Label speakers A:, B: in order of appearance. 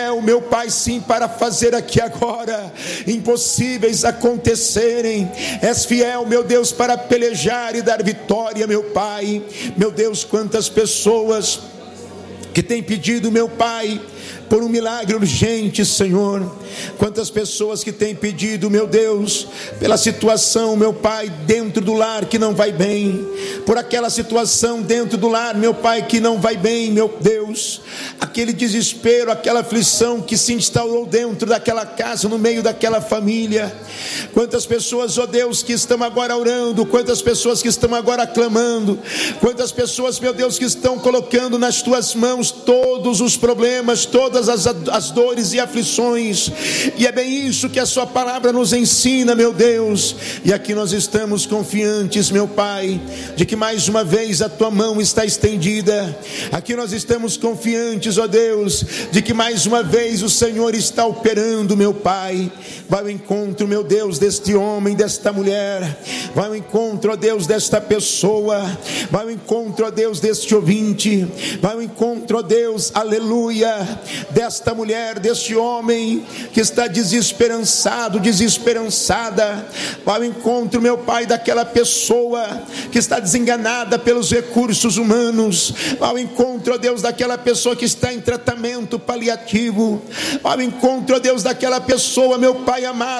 A: fiel, meu Pai, sim, para fazer aqui agora impossíveis acontecerem. És fiel, meu Deus, para pelejar e dar vitória, meu Pai. Meu Deus, quantas pessoas que têm pedido, meu Pai, por um milagre urgente, Senhor. Quantas pessoas que têm pedido, meu Deus, pela situação, meu Pai, dentro do lar que não vai bem, por aquela situação dentro do lar, meu Pai, que não vai bem, meu Deus, aquele desespero, aquela aflição que se instaurou dentro daquela casa, no meio daquela família. Quantas pessoas, ó Deus, que estão agora orando, quantas pessoas que estão agora clamando, quantas pessoas, meu Deus, que estão colocando nas tuas mãos todos os problemas, todas as dores e aflições. E é bem isso que a sua palavra nos ensina, meu Deus. E aqui nós estamos confiantes, meu Pai, de que mais uma vez a tua mão está estendida. Aqui nós estamos confiantes, ó Deus, de que mais uma vez o Senhor está operando, meu Pai. Vai ao encontro, meu Deus, deste homem, desta mulher. Vai ao encontro, ó Deus, desta pessoa. Vai ao encontro, ó Deus, deste ouvinte. Vai ao encontro, ó Deus, aleluia, desta mulher, deste homem que está desesperançado, desesperançada. Vai ao encontro, meu Pai, daquela pessoa que está desenganada pelos recursos humanos. Vai ao encontro, ó Deus, daquela pessoa que está em tratamento paliativo. Vai ao encontro, ó Deus, daquela pessoa, meu Pai amado,